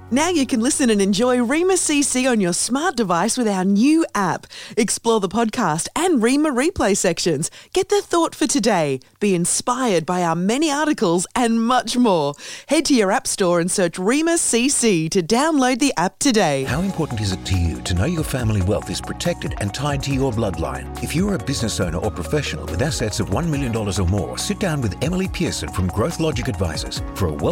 Now you can listen and enjoy Rima CC on your smart device with our new app. Explore the podcast and Rima replay sections. Get the thought for today. Be inspired by our many articles and much more. Head to your app store and search Rima CC to download the app today. How important is it to you to know your family wealth is protected and tied to your bloodline? If you're a business owner or professional with assets of $1 million or more, sit down with Emily Pearson from Growth Logic Advisors for a